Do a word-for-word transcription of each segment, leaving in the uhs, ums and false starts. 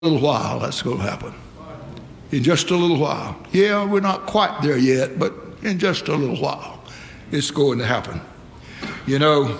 A little while, that's going to happen. In just a little while. Yeah, we're not quite there yet, but in just a little while, it's going to happen. You know,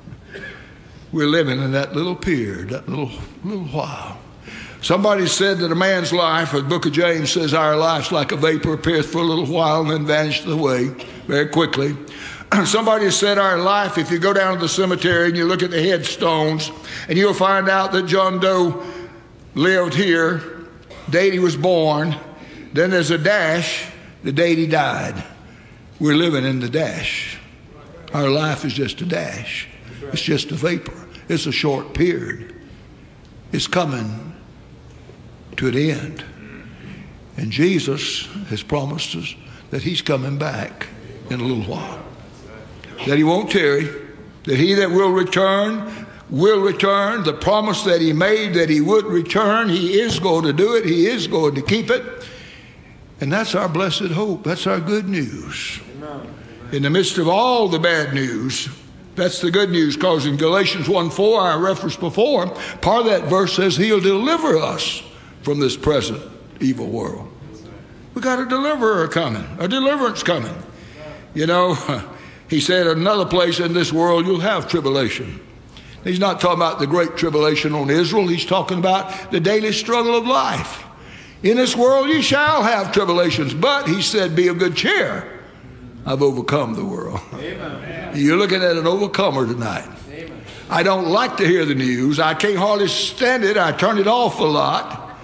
we're living in that little period, that little little while. Somebody said that a man's life, or the book of James says, our life's like a vapor, appeareth for a little while and then vanisheth away very quickly. Somebody said our life, if you go down to the cemetery and you look at the headstones, and you'll find out that John Doe lived here, date he was born, then there's a dash, the date he died. We're living in the dash. Our life is just a dash. It's just a vapor. It's a short period. It's coming to an end. And Jesus has promised us that he's coming back in a little while. That he won't tarry, that he that will return will return. The promise that he made that he would return, he is going to do it. He is going to keep it. And that's our blessed hope. That's our good news. Amen. In the midst of all the bad news, that's the good news, because in Galatians one four, I referenced before, part of that verse says he'll deliver us from this present evil world. We got a deliverer coming, a deliverance coming. You know, he said another place, in this world you'll have tribulation. He's not talking about the great tribulation on Israel. He's talking about the daily struggle of life. In this world you shall have tribulations, but he said, be of good cheer. I've overcome the world. Amen. You're looking at an overcomer tonight. Amen. I don't like to hear the news. I can't hardly stand it. I turn it off a lot.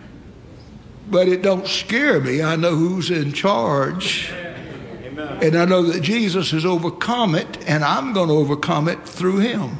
But it don't scare me. I know who's in charge. Amen. And I know that Jesus has overcome it, and I'm going to overcome it through him.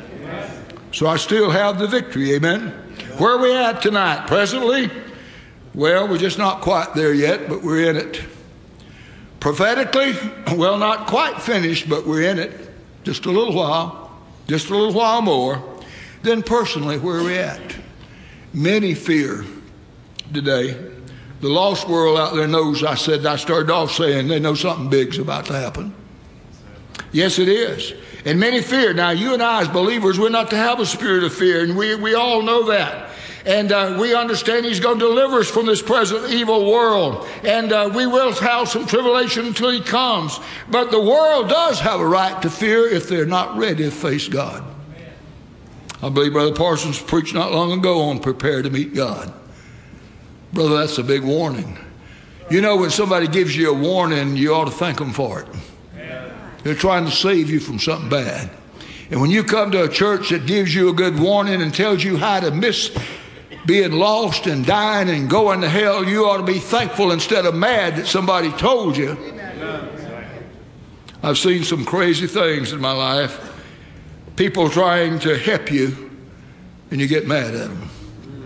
So I still have the victory, amen? Where are we at tonight? Presently? Well, we're just not quite there yet, but we're in it. Prophetically? Well, not quite finished, but we're in it. Just a little while. Just a little while more. Then personally, where are we at? Many fear today. The lost world out there knows, I said, I started off saying they know something big's about to happen. Yes, it is. And many fear. Now, you and I as believers, we're not to have a spirit of fear, and we, we all know that. And uh, we understand he's going to deliver us from this present evil world. And uh, we will have some tribulation until he comes. But the world does have a right to fear if they're not ready to face God. I believe Brother Parsons preached not long ago on prepare to meet God. Brother, that's a big warning. You know, when somebody gives you a warning, you ought to thank them for it. They're trying to save you from something bad. And when you come to a church that gives you a good warning and tells you how to miss being lost and dying and going to hell, you ought to be thankful instead of mad that somebody told you. I've seen some crazy things in my life. People trying to help you, and you get mad at them.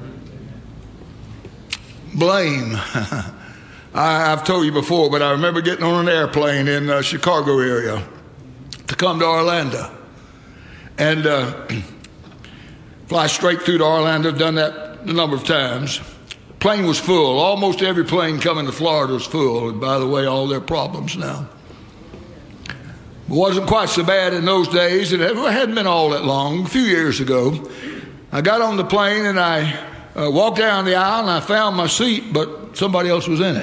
Blame. I, I've told you before, but I remember getting on an airplane in the Chicago area to come to Orlando. And uh, fly straight through to Orlando. I've done that a number of times. Plane was full. Almost every plane coming to Florida was full. And by the way, all their problems now. It wasn't quite so bad in those days. It hadn't been all that long. A few years ago, I got on the plane and I uh, walked down the aisle and I found my seat, but somebody else was in it.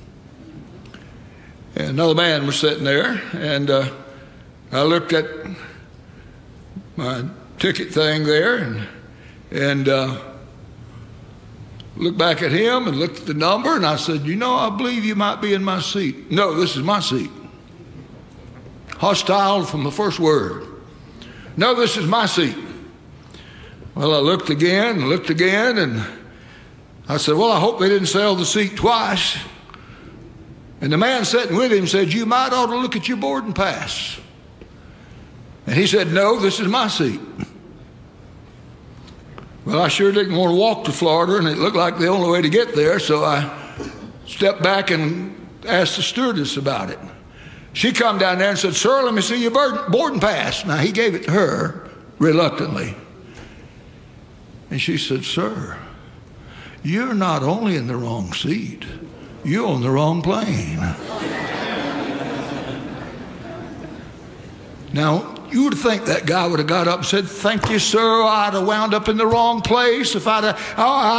And another man was sitting there, and uh, I looked at my ticket thing there and, and uh, looked back at him and looked at the number, and I said, you know, I believe you might be in my seat. No, this is my seat. Hostile from the first word. No, this is my seat. Well, I looked again and looked again, and I said, well, I hope they didn't sell the seat twice. And the man sitting with him said, you might ought to look at your boarding pass. And he said, no, this is my seat. Well, I sure didn't want to walk to Florida, and it looked like the only way to get there, so I stepped back and asked the stewardess about it. She come down there and said, sir, let me see your boarding pass. Now, he gave it to her reluctantly. And she said, sir, you're not only in the wrong seat, you're on the wrong plane. Now, you would think that guy would have got up and said, thank you, sir. I'd have wound up in the wrong place if I'd have, oh,